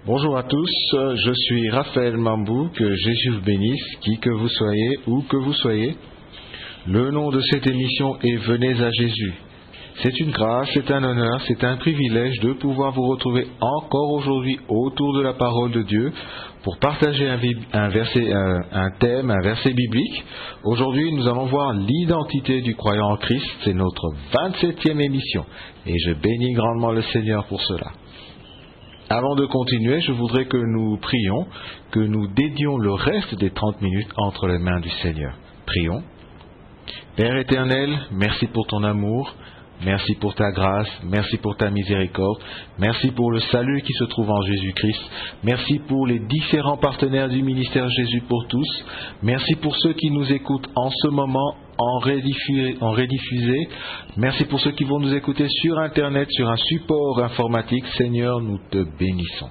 Bonjour à tous, je suis Raphaël Mambou, que Jésus vous bénisse, qui que vous soyez, où que vous soyez. Le nom de cette émission est Venez à Jésus. C'est une grâce, c'est un honneur, c'est un privilège de pouvoir vous retrouver encore aujourd'hui autour de la parole de Dieu pour partager un thème, un verset biblique. Aujourd'hui, nous allons voir l'identité du croyant en Christ. C'est notre 27e émission et je bénis grandement le Seigneur pour cela. Avant de continuer, je voudrais que nous prions, que nous dédions le reste des 30 minutes entre les mains du Seigneur. Prions. Père éternel, merci pour ton amour. Merci pour ta grâce, merci pour ta miséricorde, merci pour le salut qui se trouve en Jésus-Christ, merci pour les différents partenaires du ministère Jésus pour tous, merci pour ceux qui nous écoutent en ce moment en rediffusé, merci pour ceux qui vont nous écouter sur Internet, sur un support informatique. Seigneur, nous te bénissons.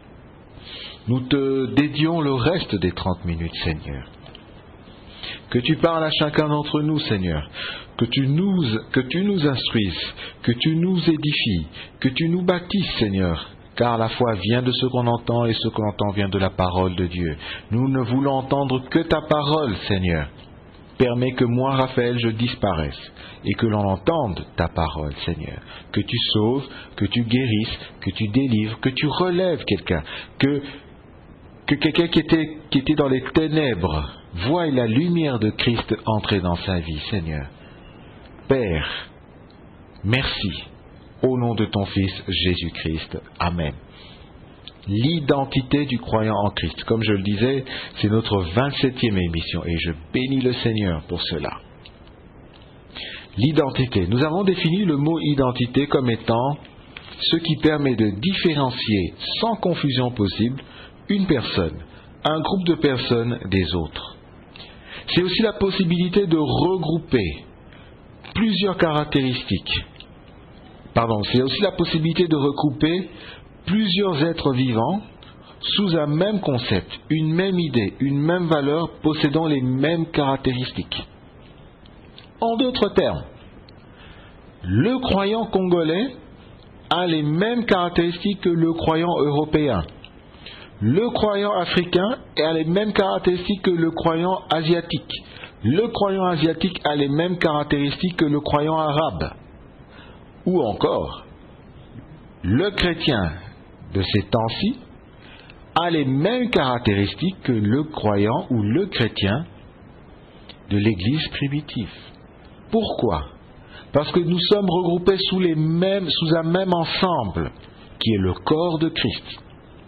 Nous te dédions le reste des 30 minutes, Seigneur. Que tu parles à chacun d'entre nous, Seigneur. Que tu nous instruises, que tu nous édifies, que tu nous bâtisses, Seigneur. Car la foi vient de ce qu'on entend et ce qu'on entend vient de la parole de Dieu. Nous ne voulons entendre que ta parole, Seigneur. Permets que moi, Raphaël, je disparaisse et que l'on entende ta parole, Seigneur. Que tu sauves, que tu guérisses, que tu délivres, que tu relèves quelqu'un. Que quelqu'un qui était dans les ténèbres voie la lumière de Christ entrer dans sa vie, Seigneur. Père, merci, au nom de ton Fils Jésus-Christ. Amen. L'identité du croyant en Christ. Comme je le disais, c'est notre 27e émission et je bénis le Seigneur pour cela. L'identité. Nous avons défini le mot identité comme étant ce qui permet de différencier sans confusion possible une personne, un groupe de personnes des autres. C'est aussi la possibilité de regrouper plusieurs caractéristiques. C'est aussi la possibilité de regrouper plusieurs êtres vivants sous un même concept, une même idée, une même valeur, possédant les mêmes caractéristiques. En d'autres termes, le croyant congolais a les mêmes caractéristiques que le croyant européen. Le croyant africain a les mêmes caractéristiques que le croyant asiatique. Le croyant asiatique a les mêmes caractéristiques que le croyant arabe. Ou encore, le chrétien de ces temps-ci a les mêmes caractéristiques que le croyant ou le chrétien de l'Église primitive. Pourquoi ? Parce que nous sommes regroupés sous un même ensemble, qui est le corps de Christ.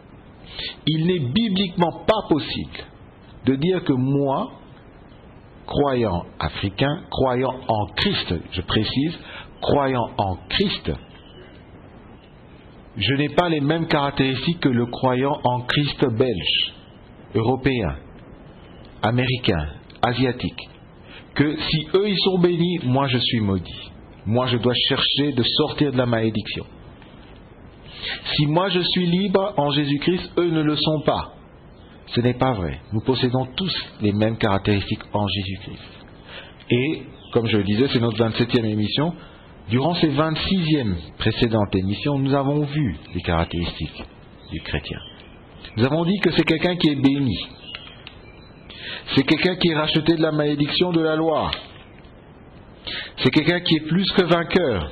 Il n'est bibliquement pas possible de dire que moi, croyant africain, croyant en Christ, je précise, croyant en Christ, je n'ai pas les mêmes caractéristiques que le croyant en Christ belge, européen, américain, asiatique. Que si eux ils sont bénis, moi je suis maudit. Moi je dois chercher de sortir de la malédiction. Si moi je suis libre en Jésus-Christ, eux ne le sont pas. Ce n'est pas vrai. Nous possédons tous les mêmes caractéristiques en Jésus-Christ. Et, comme je le disais, c'est notre 27e émission. Durant ces 26e précédentes émissions, nous avons vu les caractéristiques du chrétien. Nous avons dit que c'est quelqu'un qui est béni. C'est quelqu'un qui est racheté de la malédiction de la loi. C'est quelqu'un qui est plus que vainqueur.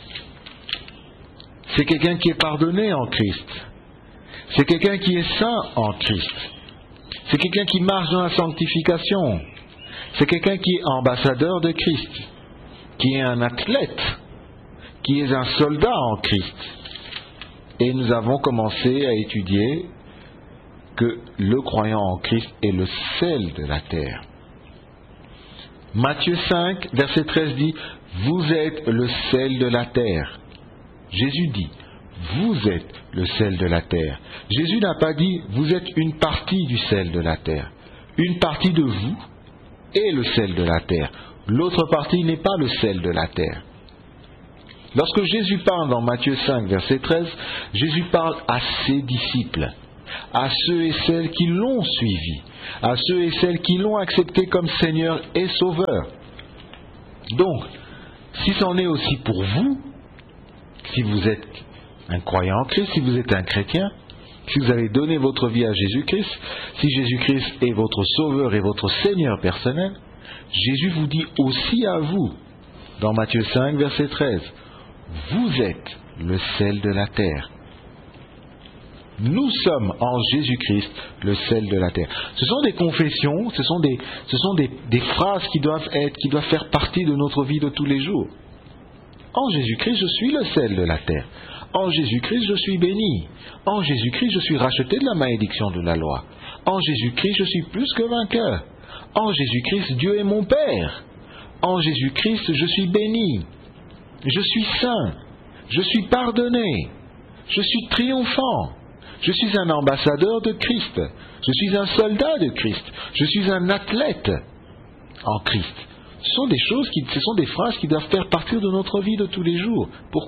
C'est quelqu'un qui est pardonné en Christ. C'est quelqu'un qui est saint en Christ. C'est quelqu'un qui marche dans la sanctification. C'est quelqu'un qui est ambassadeur de Christ, qui est un athlète, qui est un soldat en Christ. Et nous avons commencé à étudier que le croyant en Christ est le sel de la terre. Matthieu 5, verset 13 dit « Vous êtes le sel de la terre ». Jésus dit « Vous êtes le sel de la terre ». Jésus n'a pas dit « Vous êtes une partie du sel de la terre ». Une partie de vous est le sel de la terre. L'autre partie n'est pas le sel de la terre. Lorsque Jésus parle dans Matthieu 5, verset 13, Jésus parle à ses disciples, à ceux et celles qui l'ont suivi, à ceux et celles qui l'ont accepté comme Seigneur et Sauveur. Donc, si c'en est aussi pour vous, si vous êtes un croyant en Christ, si vous êtes un chrétien, si vous avez donné votre vie à Jésus-Christ, si Jésus-Christ est votre sauveur et votre Seigneur personnel, Jésus vous dit aussi à vous, dans Matthieu 5, verset 13, vous êtes le sel de la terre. Nous sommes en Jésus-Christ le sel de la terre. Ce sont des confessions, ce sont des phrases qui doivent faire partie de notre vie de tous les jours. En Jésus-Christ, je suis le sel de la terre. En Jésus-Christ, je suis béni. En Jésus-Christ, je suis racheté de la malédiction de la loi. En Jésus-Christ, je suis plus que vainqueur. En Jésus-Christ, Dieu est mon Père. En Jésus-Christ, je suis béni. Je suis saint. Je suis pardonné. Je suis triomphant. Je suis un ambassadeur de Christ. Je suis un soldat de Christ. Je suis un athlète en Christ. Ce sont des phrases qui doivent faire partie de notre vie de tous les jours. Pourquoi ?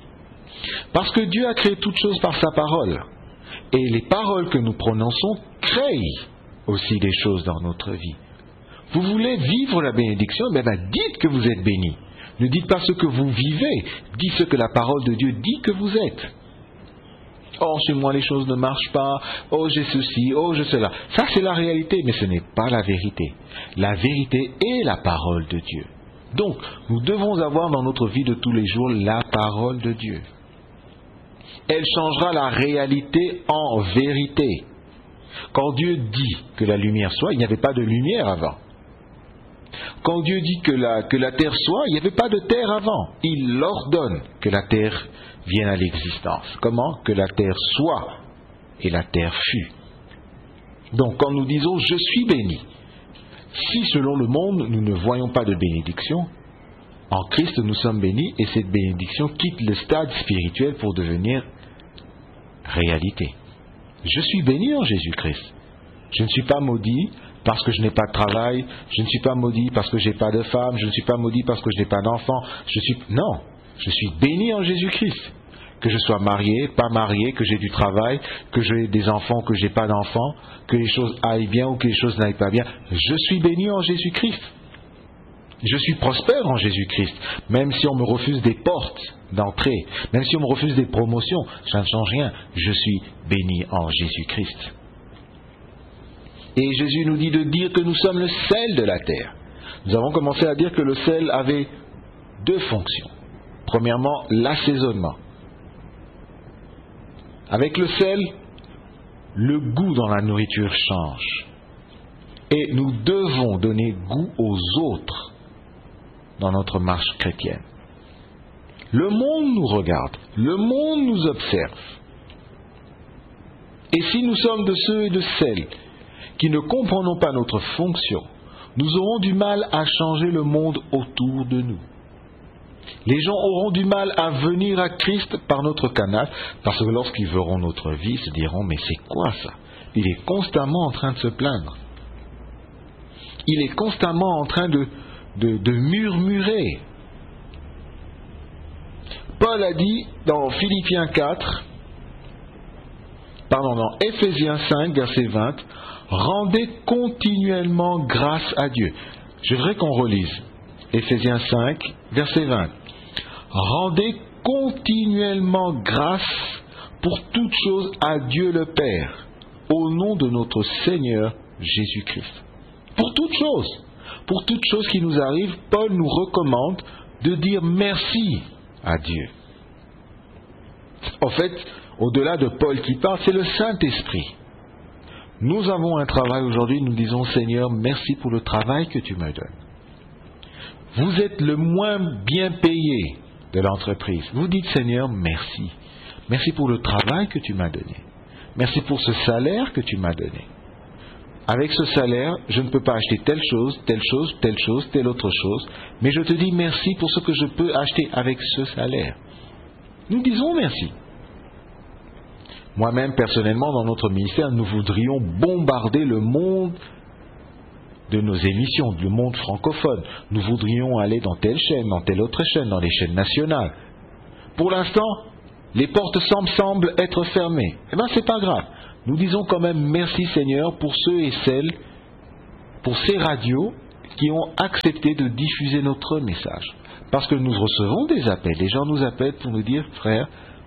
Parce que Dieu a créé toutes choses par sa parole. Et les paroles que nous prononçons créent aussi des choses dans notre vie. Vous voulez vivre la bénédiction, dites que vous êtes béni. Ne dites pas ce que vous vivez, dites ce que la parole de Dieu dit que vous êtes. Oh, chez moi les choses ne marchent pas, oh j'ai ceci, oh j'ai cela. Ça c'est la réalité, mais ce n'est pas la vérité. La vérité est la parole de Dieu. Donc, nous devons avoir dans notre vie de tous les jours la parole de Dieu. Elle changera la réalité en vérité. Quand Dieu dit que la lumière soit, il n'y avait pas de lumière avant. Quand Dieu dit que la terre soit, il n'y avait pas de terre avant. Il ordonne que la terre vienne à l'existence. Comment ? Que la terre soit et la terre fut. Donc quand nous disons « je suis béni », si selon le monde nous ne voyons pas de bénédiction, en Christ nous sommes bénis et cette bénédiction quitte le stade spirituel pour devenir réalité. Je suis béni en Jésus-Christ. Je ne suis pas maudit parce que je n'ai pas de travail, je ne suis pas maudit parce que je n'ai pas de femme, je ne suis pas maudit parce que je n'ai pas d'enfant. Non, je suis béni en Jésus-Christ. Que je sois marié, pas marié, que j'ai du travail, que j'ai des enfants, que je n'ai pas d'enfants, que les choses aillent bien ou que les choses n'aillent pas bien. Je suis béni en Jésus-Christ. Je suis prospère en Jésus-Christ. Même si on me refuse des portes d'entrée, même si on me refuse des promotions, ça ne change rien. Je suis béni en Jésus-Christ. Et Jésus nous dit de dire que nous sommes le sel de la terre. Nous avons commencé à dire que le sel avait deux fonctions. Premièrement, l'assaisonnement. Avec le sel, le goût dans la nourriture change. Et nous devons donner goût aux autres dans notre marche chrétienne. Le monde nous regarde, le monde nous observe. Et si nous sommes de ceux et de celles qui ne comprenons pas notre fonction, nous aurons du mal à changer le monde autour de nous. Les gens auront du mal à venir à Christ par notre canal, parce que lorsqu'ils verront notre vie, ils se diront « mais c'est quoi ça ? Il est constamment en train de se plaindre. Il est constamment en train de murmurer. » Paul a dit dans dans Éphésiens 5, verset 20, « Rendez continuellement grâce à Dieu. » Je voudrais qu'on relise Éphésiens 5, verset 20. « Rendez continuellement grâce pour toutes choses à Dieu le Père, au nom de notre Seigneur Jésus-Christ. » Pour toutes choses qui nous arrivent, Paul nous recommande de dire merci à Dieu. En fait, au-delà de Paul qui parle, c'est le Saint-Esprit. Nous avons un travail aujourd'hui, nous disons Seigneur, merci pour le travail que tu me donnes. Vous êtes le moins bien payé de l'entreprise. Vous dites Seigneur, merci. Merci pour le travail que tu m'as donné. Merci pour ce salaire que tu m'as donné. Avec ce salaire, je ne peux pas acheter telle chose, telle autre chose, mais je te dis merci pour ce que je peux acheter avec ce salaire. Nous disons merci. Moi-même, personnellement, dans notre ministère, nous voudrions bombarder le monde de nos émissions, le monde francophone. Nous voudrions aller dans telle chaîne, dans telle autre chaîne, dans les chaînes nationales. Pour l'instant, les portes semblent être fermées. Eh bien, c'est pas grave. Nous disons quand même merci Seigneur pour ceux et celles, pour ces radios qui ont accepté de diffuser notre message. Parce que nous recevons des appels. Les gens nous appellent pour nous dire, frère,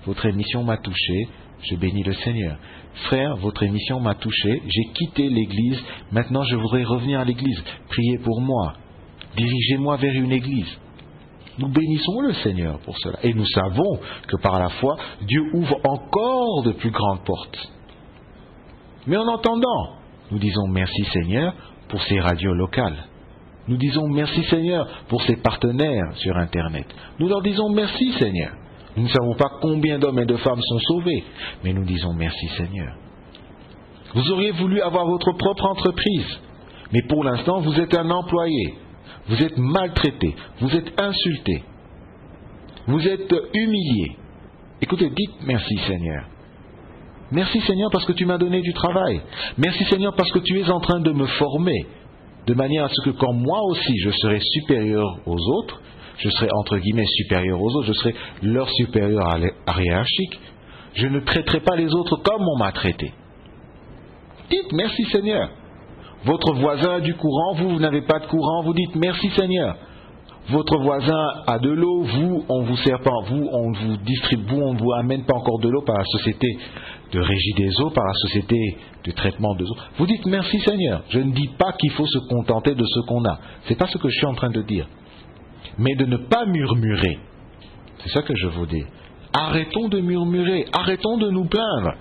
votre émission m'a touché, je bénis le Seigneur. Frère, votre émission m'a touché, j'ai quitté l'église, maintenant je voudrais revenir à l'église. Priez pour moi, dirigez-moi vers une église. Nous bénissons le Seigneur pour cela. Et nous savons que par la foi, Dieu ouvre encore de plus grandes portes. Mais en entendant, nous disons merci Seigneur pour ces radios locales. Nous disons merci Seigneur pour ces partenaires sur Internet. Nous leur disons merci Seigneur. Nous ne savons pas combien d'hommes et de femmes sont sauvés, mais nous disons merci Seigneur. Vous auriez voulu avoir votre propre entreprise, mais pour l'instant vous êtes un employé. Vous êtes maltraité, vous êtes insulté, vous êtes humilié. Écoutez, dites merci Seigneur. Merci Seigneur parce que tu m'as donné du travail. Merci Seigneur parce que tu es en train de me former, de manière à ce que quand moi aussi je serai supérieur aux autres, je serai entre guillemets supérieur aux autres, je serai leur supérieur hiérarchique, je ne traiterai pas les autres comme on m'a traité. Dites merci Seigneur. Votre voisin a du courant, vous n'avez pas de courant, vous dites merci Seigneur. Votre voisin a de l'eau, vous, on vous sert pas, vous, on vous distribue, vous, on ne vous amène pas encore de l'eau par la société de régie des eaux, par la société de traitement des eaux. Vous dites merci Seigneur. Je ne dis pas qu'il faut se contenter de ce qu'on a. C'est pas ce que je suis en train de dire. Mais de ne pas murmurer. C'est ça que je vous dis. Arrêtons de murmurer, arrêtons de nous plaindre.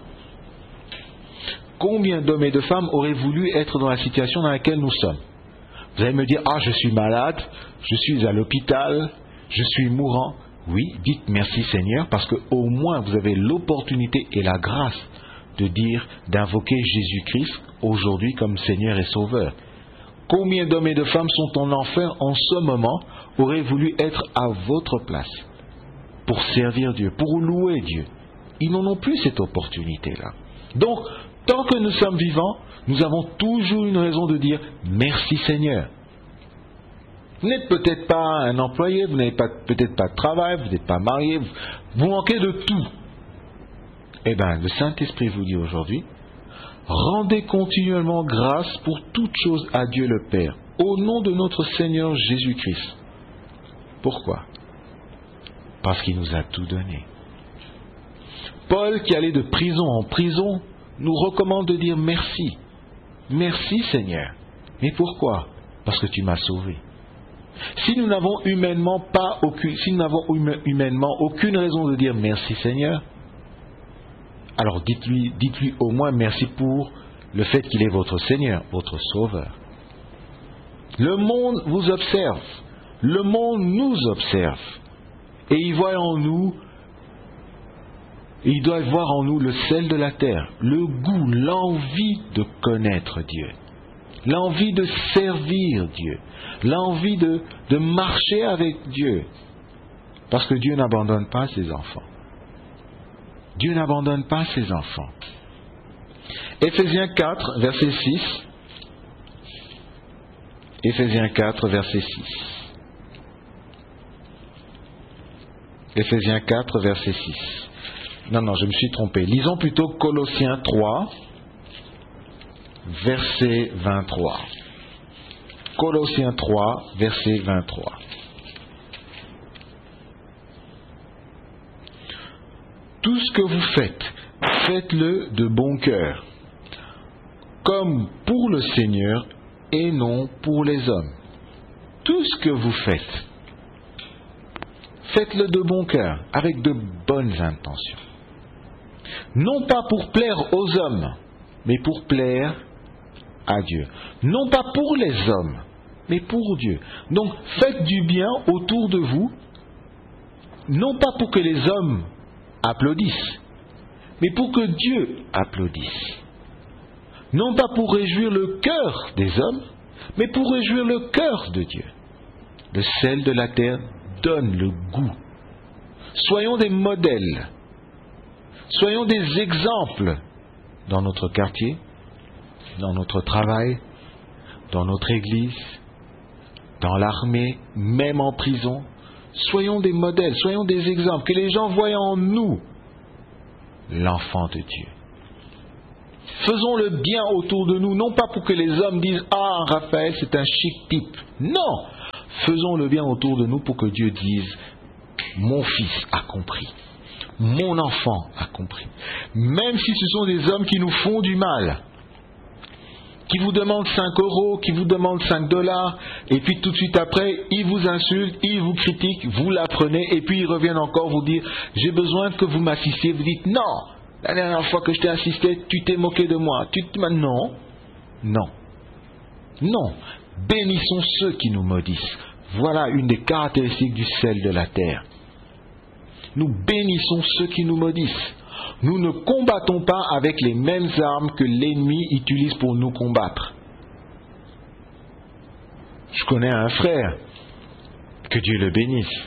Combien d'hommes et de femmes auraient voulu être dans la situation dans laquelle nous sommes? Vous allez me dire, je suis malade, je suis à l'hôpital, je suis mourant. Oui, dites merci Seigneur, parce qu'au moins vous avez l'opportunité et la grâce de dire, d'invoquer Jésus-Christ aujourd'hui comme Seigneur et Sauveur. Combien d'hommes et de femmes sont en enfer en ce moment, auraient voulu être à votre place, pour servir Dieu, pour louer Dieu. Ils n'en ont plus cette opportunité-là. Donc, tant que nous sommes vivants, nous avons toujours une raison de dire merci Seigneur. Vous n'êtes peut-être pas un employé, vous n'avez peut-être pas de travail, vous n'êtes pas marié, vous manquez de tout. Eh bien, le Saint-Esprit vous dit aujourd'hui, rendez continuellement grâce pour toutes choses à Dieu le Père, au nom de notre Seigneur Jésus-Christ. Pourquoi? Parce qu'il nous a tout donné. Paul, qui allait de prison en prison, nous recommande de dire merci. Merci Seigneur. Mais pourquoi? Parce que tu m'as sauvé. Si nous n'avons humainement aucune raison de dire merci Seigneur, alors dites-lui au moins merci pour le fait qu'il est votre Seigneur, votre Sauveur. Le monde vous observe, le monde nous observe, et il voit en nous, il doit voir en nous le sel de la terre, le goût, l'envie de connaître Dieu, l'envie de servir Dieu, l'envie de marcher avec Dieu. Parce que Dieu n'abandonne pas ses enfants. Dieu n'abandonne pas ses enfants. Éphésiens 4, verset 6. Éphésiens 4, verset 6. Éphésiens 4, verset 6. Non, je me suis trompé. Lisons plutôt Colossiens 3, verset 23. Colossiens 3, verset 23. Tout ce que vous faites, faites-le de bon cœur, comme pour le Seigneur et non pour les hommes. Tout ce que vous faites, faites-le de bon cœur, avec de bonnes intentions. Non pas pour plaire aux hommes, mais pour plaire à Dieu. Non pas pour les hommes, mais pour Dieu. Donc faites du bien autour de vous, non pas pour que les hommes applaudissent, mais pour que Dieu applaudisse. Non pas pour réjouir le cœur des hommes, mais pour réjouir le cœur de Dieu. Le sel de la terre donne le goût. Soyons des modèles. Soyons des exemples dans notre quartier, dans notre travail, dans notre église, dans l'armée, même en prison. Soyons des modèles, soyons des exemples, que les gens voient en nous l'enfant de Dieu. Faisons le bien autour de nous, non pas pour que les hommes disent « Ah, Raphaël, c'est un chic type ». Non, faisons le bien autour de nous pour que Dieu dise « Mon fils a compris ». Mon enfant a compris. Même si ce sont des hommes qui nous font du mal, qui vous demandent 5 euros, qui vous demandent 5 $, et puis tout de suite après, ils vous insultent, ils vous critiquent, vous l'apprenez, et puis ils reviennent encore vous dire « J'ai besoin que vous m'assistiez ». Vous dites « Non, la dernière fois que je t'ai assisté, tu t'es moqué de moi. » Non, non, non. Bénissons ceux qui nous maudissent. Voilà une des caractéristiques du sel de la terre. Nous bénissons ceux qui nous maudissent. Nous ne combattons pas avec les mêmes armes que l'ennemi utilise pour nous combattre. Je connais un frère, que Dieu le bénisse.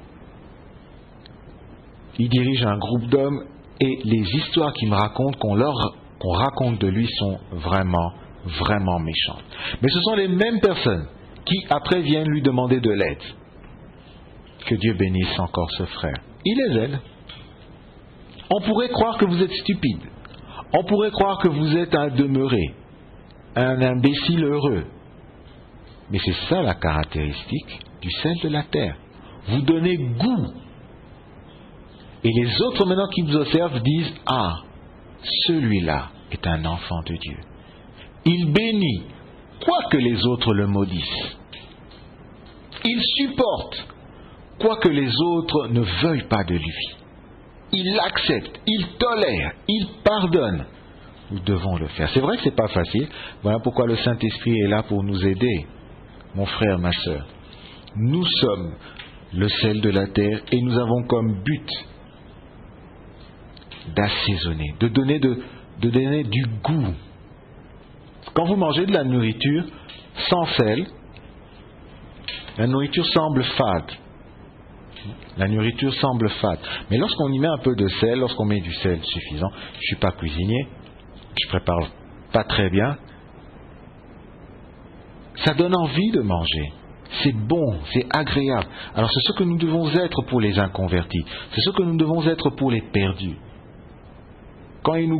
Il dirige un groupe d'hommes et les histoires qu'il me raconte, qu'on raconte de lui sont vraiment, vraiment méchantes. Mais ce sont les mêmes personnes qui après viennent lui demander de l'aide. Que Dieu bénisse encore ce frère. Il les aide. On pourrait croire que vous êtes stupide. On pourrait croire que vous êtes un demeuré, un imbécile heureux. Mais c'est ça la caractéristique du sel de la terre. Vous donnez goût. Et les autres maintenant qui vous observent disent « Ah, celui-là est un enfant de Dieu. Il bénit, quoique les autres le maudissent. Il supporte, quoique les autres ne veuillent pas de lui. Il l'accepte, il tolère, il pardonne. » Nous devons le faire. C'est vrai que ce n'est pas facile. Voilà pourquoi le Saint-Esprit est là pour nous aider. Mon frère, ma sœur, nous sommes le sel de la terre et nous avons comme but d'assaisonner, de donner du goût. Quand vous mangez de la nourriture sans sel, la nourriture semble fade. La nourriture semble fade. Mais lorsqu'on y met un peu de sel, lorsqu'on met du sel suffisant, je ne suis pas cuisinier, je prépare pas très bien, ça donne envie de manger. C'est bon, c'est agréable. Alors c'est ce que nous devons être pour les inconvertis. C'est ce que nous devons être pour les perdus. Quand ils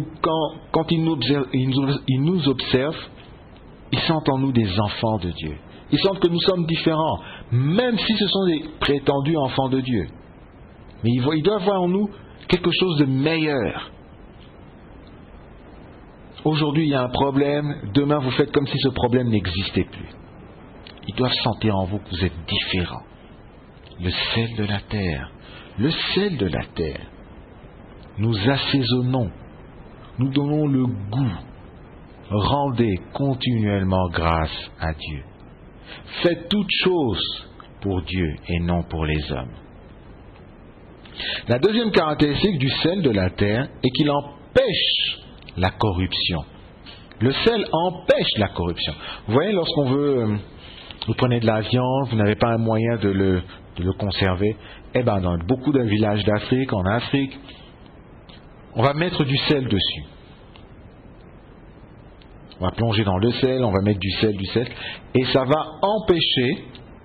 nous observent, ils sentent en nous des enfants de Dieu. Ils sentent que nous sommes différents, même si ce sont des prétendus enfants de Dieu. Mais ils doivent voir en nous quelque chose de meilleur. Aujourd'hui, il y a un problème, demain vous faites comme si ce problème n'existait plus. Ils doivent sentir en vous que vous êtes différents. Le sel de la terre. Le sel de la terre. Nous assaisonnons. Nous donnons le goût. Rendez continuellement grâce à Dieu. Faites toutes choses pour Dieu et non pour les hommes. La deuxième caractéristique du sel de la terre est qu'il empêche la corruption. Le sel empêche la corruption. Vous voyez, lorsqu'on veut, vous prenez de la viande, vous n'avez pas un moyen de le conserver, eh bien dans beaucoup de villages d'Afrique, en Afrique, on va mettre du sel dessus. On va plonger dans le sel, on va mettre du sel, et ça va empêcher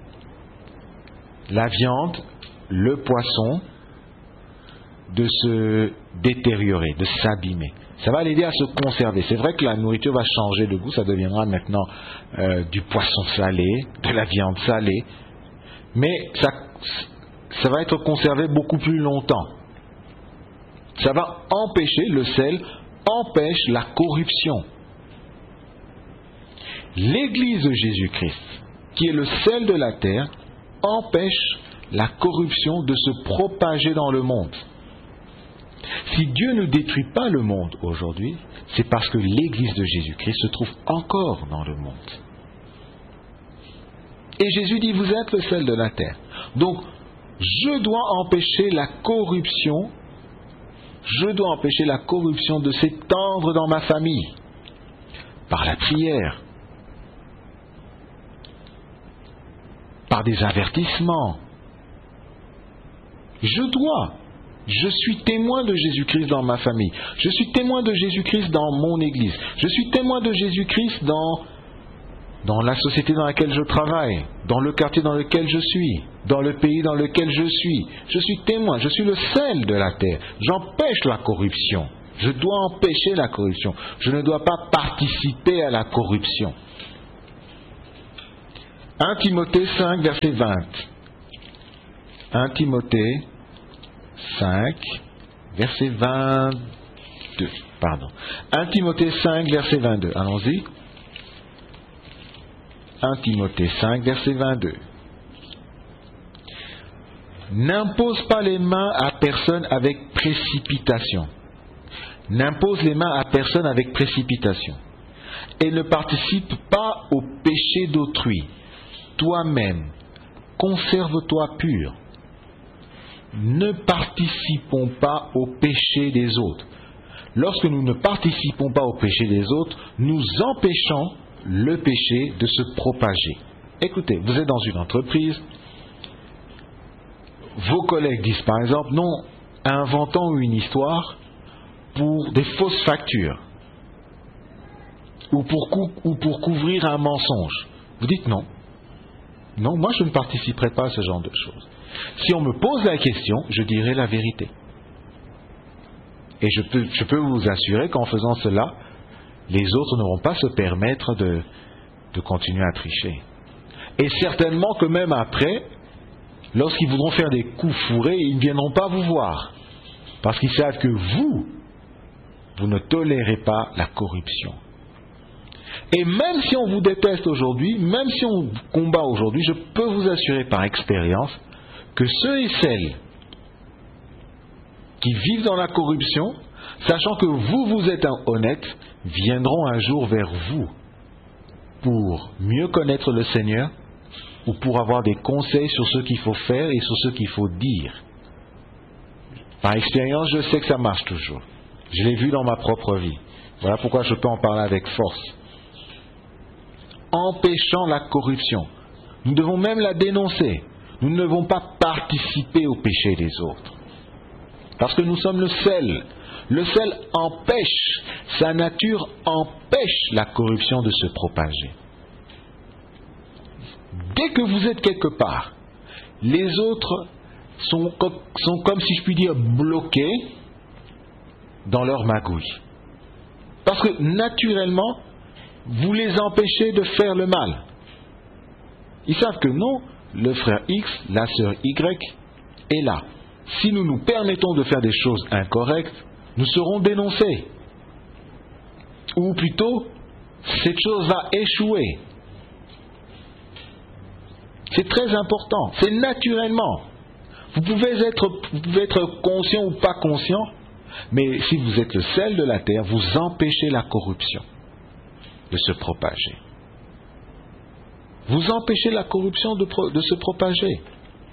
la viande, le poisson, de se détériorer, de s'abîmer. Ça va l'aider à se conserver. C'est vrai que la nourriture va changer de goût, ça deviendra maintenant du poisson salé, de la viande salée, mais ça va être conservé beaucoup plus longtemps. Ça va empêcher, le sel empêche la corruption. L'Église de Jésus-Christ, qui est le sel de la terre, empêche la corruption de se propager dans le monde. Si Dieu ne détruit pas le monde aujourd'hui, c'est parce que l'Église de Jésus-Christ se trouve encore dans le monde. Et Jésus dit, vous êtes le sel de la terre. Donc, je dois empêcher la corruption. Je dois empêcher la corruption de s'étendre dans ma famille. Par la prière. Par des avertissements. Je suis témoin de Jésus-Christ dans ma famille. Je suis témoin de Jésus-Christ dans mon église. Je suis témoin de Jésus-Christ dans la société dans laquelle je travaille, dans le quartier dans lequel je suis, dans le pays dans lequel je suis. Je suis témoin, je suis le sel de la terre. J'empêche la corruption. Je dois empêcher la corruption. Je ne dois pas participer à la corruption. 1 Timothée 5, verset 20. 1 Timothée 5, verset 22. Pardon. 1 Timothée 5, verset 22. Allons-y. 1 Timothée 5, verset 22. N'impose pas les mains à personne avec précipitation. N'impose les mains à personne avec précipitation. Et ne participe pas au péché d'autrui. Toi-même, conserve-toi pur. Ne participons pas au péché des autres. Lorsque nous ne participons pas au péché des autres, nous empêchons le péché de se propager. Écoutez, vous êtes dans une entreprise, vos collègues disent par exemple, non, inventons une histoire pour des fausses factures ou pour couvrir un mensonge. Vous dites non. Non, moi je ne participerai pas à ce genre de choses. Si on me pose la question, je dirai la vérité. Et je peux vous assurer qu'en faisant cela, les autres n'auront pas se permettre de continuer à tricher. Et certainement que même après, lorsqu'ils voudront faire des coups fourrés, ils ne viendront pas vous voir. Parce qu'ils savent que vous ne tolérez pas la corruption. Et même si on vous déteste aujourd'hui, même si on vous combat aujourd'hui, je peux vous assurer par expérience que ceux et celles qui vivent dans la corruption, sachant que vous êtes honnête, viendront un jour vers vous pour mieux connaître le Seigneur ou pour avoir des conseils sur ce qu'il faut faire et sur ce qu'il faut dire. Par expérience, je sais que ça marche toujours. Je l'ai vu dans ma propre vie. Voilà pourquoi je peux en parler avec force. Empêchant la corruption. Nous devons même la dénoncer. Nous ne devons pas participer au péché des autres. Parce que nous sommes le sel. Le sel empêche, sa nature empêche la corruption de se propager. Dès que vous êtes quelque part, les autres sont comme si je puis dire bloqués dans leur magouille. Parce que naturellement, vous les empêchez de faire le mal. Ils savent que non, le frère X, la sœur Y est là. Si nous nous permettons de faire des choses incorrectes, nous serons dénoncés. Ou plutôt, cette chose va échouer. C'est très important, c'est naturellement. Vous pouvez être conscient ou pas conscient, mais si vous êtes le sel de la terre, vous empêchez la corruption de se propager. Vous empêchez la corruption de se propager.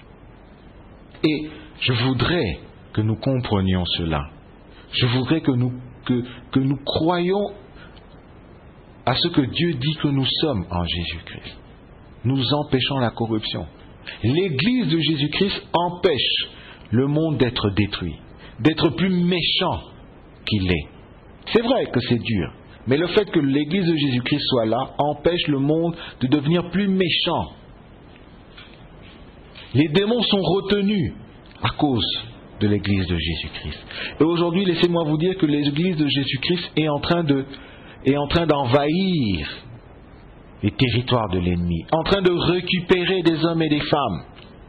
Et je voudrais que nous comprenions cela. Je voudrais que nous croyions à ce que Dieu dit que nous sommes en Jésus-Christ. Nous empêchons la corruption. L'Église de Jésus-Christ empêche le monde d'être détruit, d'être plus méchant qu'il est. C'est vrai que c'est dur, mais le fait que l'Église de Jésus-Christ soit là empêche le monde de devenir plus méchant. Les démons sont retenus à cause de l'Église de Jésus-Christ. Et aujourd'hui, laissez-moi vous dire que l'Église de Jésus-Christ est en train d'envahir les territoires de l'ennemi, en train de récupérer des hommes et des femmes.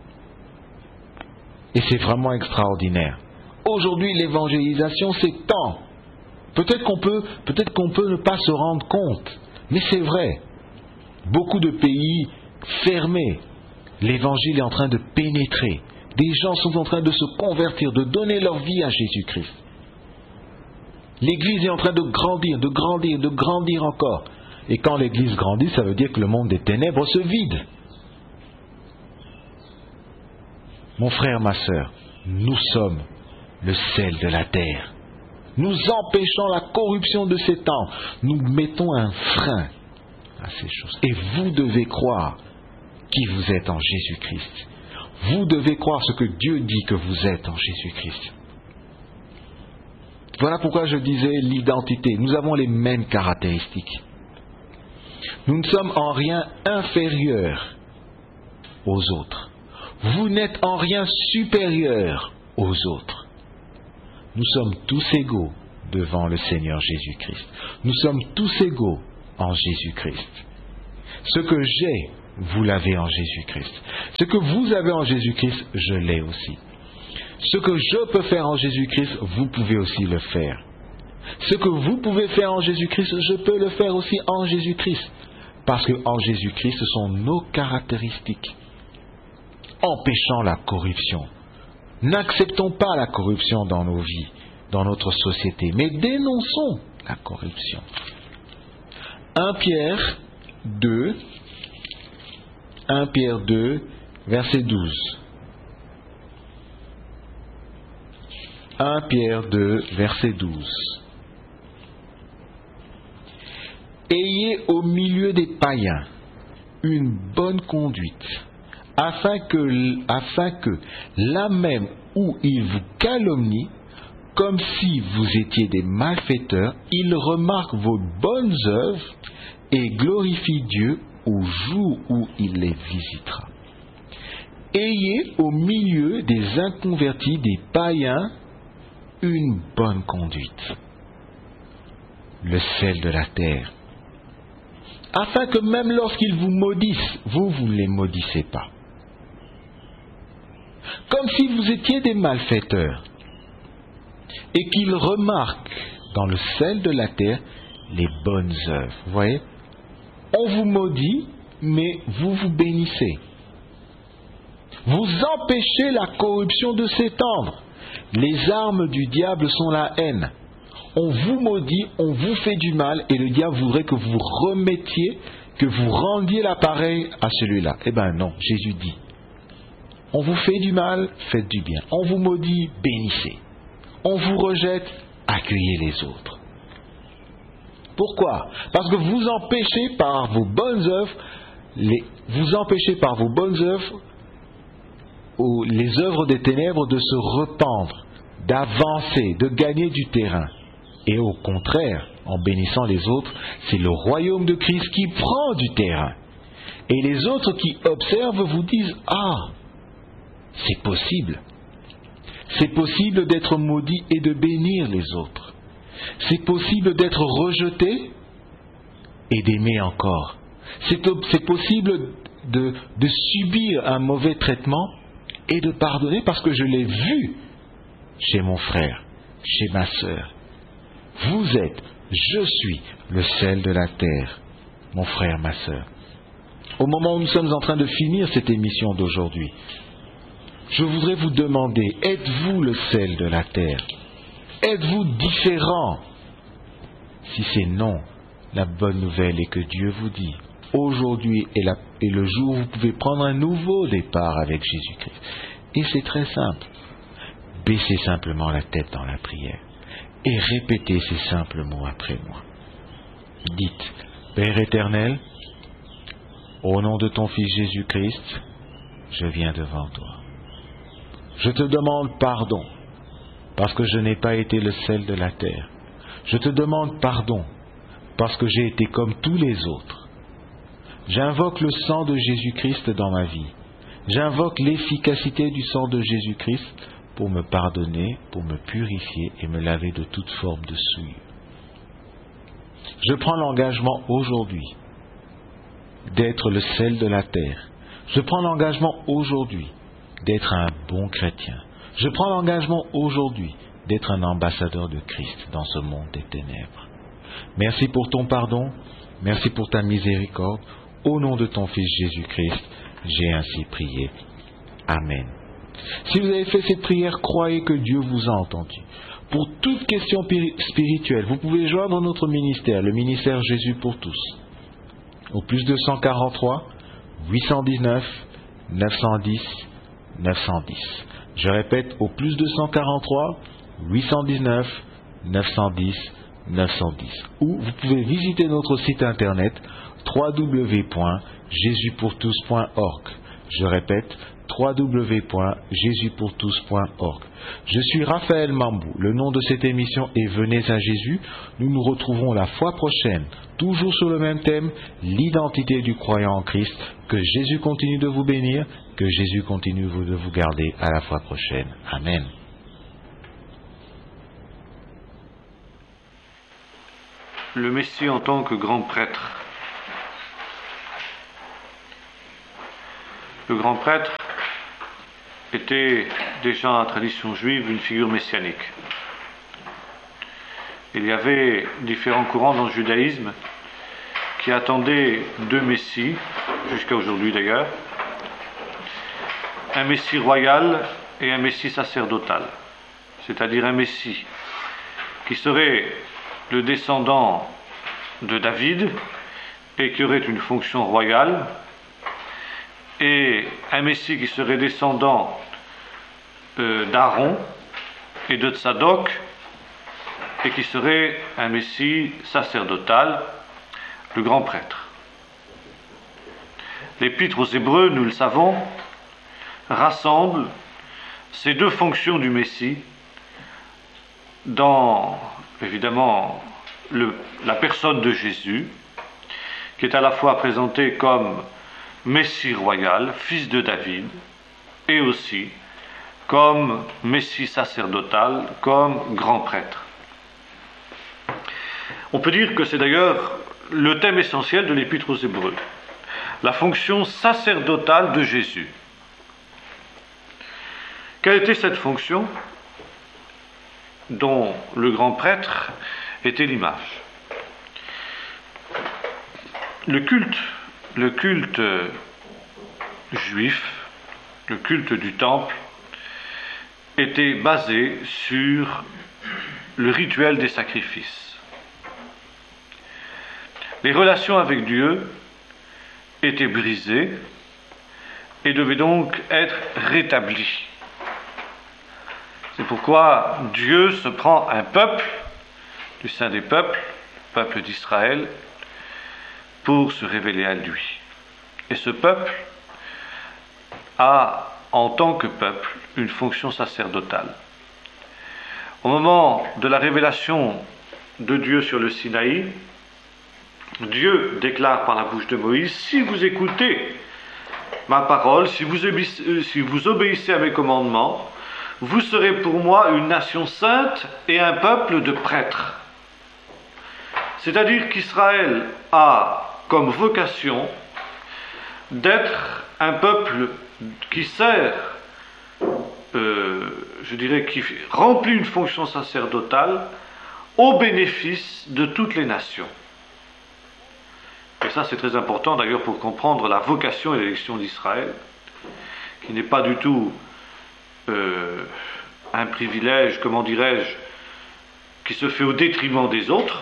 Et c'est vraiment extraordinaire. Aujourd'hui, l'évangélisation s'étend. Peut-être qu'on peut ne pas se rendre compte, mais c'est vrai. Beaucoup de pays fermés, l'évangile est en train de pénétrer. Des gens sont en train de se convertir, de donner leur vie à Jésus-Christ. L'Église est en train de grandir, de grandir, de grandir encore. Et quand l'Église grandit, ça veut dire que le monde des ténèbres se vide. Mon frère, ma sœur, nous sommes le sel de la terre. Nous empêchons la corruption de ces temps. Nous mettons un frein à ces choses. Et vous devez croire qui vous êtes en Jésus-Christ. Vous devez croire ce que Dieu dit que vous êtes en Jésus-Christ. Voilà pourquoi je disais l'identité. Nous avons les mêmes caractéristiques. Nous ne sommes en rien inférieurs aux autres. Vous n'êtes en rien supérieurs aux autres. Nous sommes tous égaux devant le Seigneur Jésus-Christ. Nous sommes tous égaux en Jésus-Christ. Ce que j'ai, vous l'avez en Jésus-Christ. Ce que vous avez en Jésus-Christ, je l'ai aussi. Ce que je peux faire en Jésus-Christ, vous pouvez aussi le faire. Ce que vous pouvez faire en Jésus-Christ, je peux le faire aussi en Jésus-Christ. Parce qu'en Jésus-Christ, ce sont nos caractéristiques. Empêchant la corruption. N'acceptons pas la corruption dans nos vies, dans notre société, mais dénonçons la corruption. 1 Pierre 2, verset 12. 1 Pierre 2, verset 12. Ayez au milieu des païens une bonne conduite, afin que là même où ils vous calomnient, comme si vous étiez des malfaiteurs, ils remarquent vos bonnes œuvres et glorifient Dieu au jour où il les visitera. Ayez au milieu des inconvertis, des païens, une bonne conduite, le sel de la terre, afin que même lorsqu'ils vous maudissent, vous ne les maudissez pas. Comme si vous étiez des malfaiteurs, et qu'ils remarquent dans le sel de la terre les bonnes œuvres. Vous voyez? On vous maudit, mais vous vous bénissez. Vous empêchez la corruption de s'étendre. Les armes du diable sont la haine. On vous maudit, on vous fait du mal, et le diable voudrait que vous remettiez, que vous rendiez l'appareil à celui-là. Eh bien non, Jésus dit, on vous fait du mal, faites du bien. On vous maudit, bénissez. On vous rejette, accueillez les autres. Pourquoi? Parce que vous empêchez par vos bonnes œuvres, les œuvres des ténèbres de se rependre, d'avancer, de gagner du terrain. Et au contraire, en bénissant les autres, c'est le royaume de Christ qui prend du terrain. Et les autres qui observent vous disent, ah, c'est possible. C'est possible d'être maudit et de bénir les autres. C'est possible d'être rejeté et d'aimer encore. C'est possible de subir un mauvais traitement et de pardonner parce que je l'ai vu chez mon frère, chez ma sœur. Vous êtes, je suis le sel de la terre, mon frère, ma sœur. Au moment où nous sommes en train de finir cette émission d'aujourd'hui, je voudrais vous demander, êtes-vous le sel de la terre? Êtes-vous différent? Si c'est non, la bonne nouvelle est que Dieu vous dit, aujourd'hui est le jour où vous pouvez prendre un nouveau départ avec Jésus-Christ. Et c'est très simple. Baissez simplement la tête dans la prière et répétez ces simples mots après moi. Dites, Père éternel, au nom de ton Fils Jésus-Christ, je viens devant toi. Je te demande pardon, parce que je n'ai pas été le sel de la terre. Je te demande pardon, parce que j'ai été comme tous les autres. J'invoque le sang de Jésus-Christ dans ma vie. J'invoque l'efficacité du sang de Jésus-Christ pour me pardonner, pour me purifier et me laver de toute forme de souillure. Je prends l'engagement aujourd'hui d'être le sel de la terre. Je prends l'engagement aujourd'hui d'être un bon chrétien. Je prends l'engagement aujourd'hui d'être un ambassadeur de Christ dans ce monde des ténèbres. Merci pour ton pardon, merci pour ta miséricorde. Au nom de ton Fils Jésus-Christ, j'ai ainsi prié. Amen. Si vous avez fait cette prière, croyez que Dieu vous a entendu. Pour toute question spirituelle, vous pouvez joindre notre ministère, le ministère Jésus pour tous, au plus 243 819 910 910. Je répète, au plus 243 819 910 910. Ou vous pouvez visiter notre site internet www.jesuspourtous.org. Je répète, www.jesuspourtous.org. Je suis Raphaël Mambou. Le nom de cette émission est Venez à Jésus. Nous nous retrouvons la fois prochaine, toujours sur le même thème, l'identité du croyant en Christ. Que Jésus continue de vous bénir, que Jésus continue de vous garder. À la fois prochaine. Amen. Le Messie en tant que grand prêtre. Le grand prêtre était déjà dans la tradition juive une figure messianique. Il y avait différents courants dans le judaïsme qui attendaient deux messies, jusqu'à aujourd'hui d'ailleurs, un messie royal et un messie sacerdotal, c'est-à-dire un messie qui serait le descendant de David et qui aurait une fonction royale, et un messie qui serait descendant d'Aaron et de Tsadok et qui serait un messie sacerdotal, le grand prêtre. L'Épître aux Hébreux, nous le savons, rassemble ces deux fonctions du Messie dans, évidemment, la personne de Jésus, qui est à la fois présenté comme Messie royal, fils de David, et aussi comme Messie sacerdotal, comme grand prêtre. On peut dire que c'est d'ailleurs le thème essentiel de l'Épître aux Hébreux, la fonction sacerdotale de Jésus. Quelle était cette fonction dont le grand prêtre était l'image? Le culte juif, le culte du temple, était basé sur le rituel des sacrifices. Les relations avec Dieu étaient brisées et devaient donc être rétablies. C'est pourquoi Dieu se prend un peuple, du sein des peuples, peuple d'Israël, pour se révéler à lui. Et ce peuple a, en tant que peuple, une fonction sacerdotale. Au moment de la révélation de Dieu sur le Sinaï, Dieu déclare par la bouche de Moïse: si vous écoutez ma parole, si vous obéissez à mes commandements, vous serez pour moi une nation sainte et un peuple de prêtres. C'est-à-dire qu'Israël a comme vocation d'être un peuple qui sert, qui remplit une fonction sacerdotale au bénéfice de toutes les nations. Et ça, c'est très important d'ailleurs pour comprendre la vocation et l'élection d'Israël, qui n'est pas du tout un privilège, comment dirais-je, qui se fait au détriment des autres,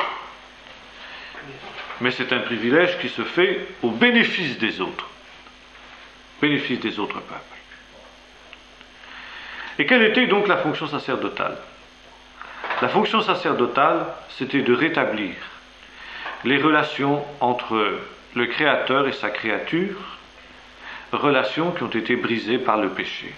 mais c'est un privilège qui se fait au bénéfice des autres peuples. Et quelle était donc la fonction sacerdotale? La fonction sacerdotale, c'était de rétablir les relations entre le Créateur et sa créature, relations qui ont été brisées par le péché.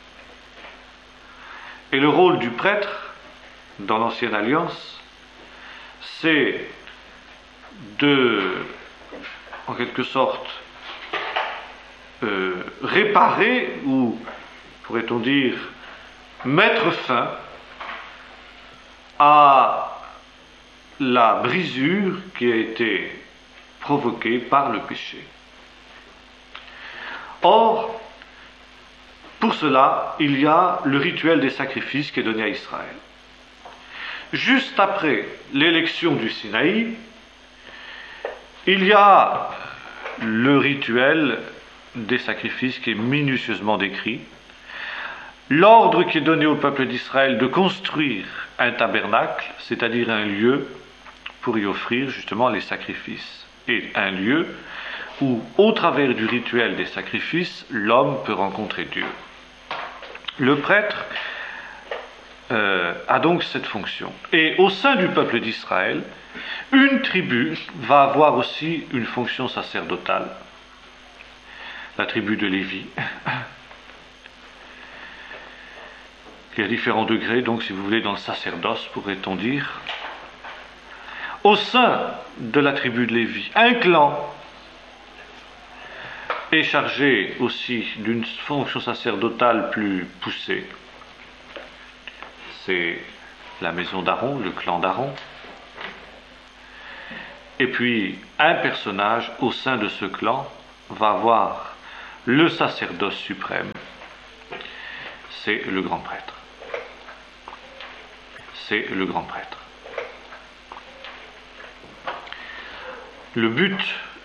Et le rôle du prêtre, dans l'Ancienne Alliance, c'est en quelque sorte, réparer, ou pourrait-on dire, mettre fin à la brisure qui a été provoquée par le péché. Or, pour cela, il y a le rituel des sacrifices qui est donné à Israël. Juste après l'élection du Sinaï, il y a le rituel des sacrifices qui est minutieusement décrit, l'ordre qui est donné au peuple d'Israël de construire un tabernacle, c'est-à-dire un lieu pour y offrir justement les sacrifices, et un lieu où, au travers du rituel des sacrifices, l'homme peut rencontrer Dieu. Le prêtre a donc cette fonction. Et au sein du peuple d'Israël, une tribu va avoir aussi une fonction sacerdotale, la tribu de Lévi, qui a différents degrés, donc si vous voulez, dans le sacerdoce, pourrait-on dire. Au sein de la tribu de Lévi, un clan est chargé aussi d'une fonction sacerdotale plus poussée. C'est la maison d'Aaron, le clan d'Aaron. Et puis, un personnage au sein de ce clan va avoir le sacerdoce suprême. c'est le grand prêtre. C'est le grand prêtre. Le but